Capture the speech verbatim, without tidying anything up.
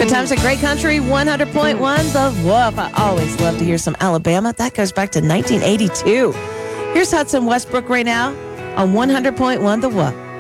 Good times at Great Country, one hundred point one, The Wolf. I always love to hear some Alabama. That goes back to nineteen eighty-two. Here's Hudson Westbrook right now on one hundred point one, The Wolf.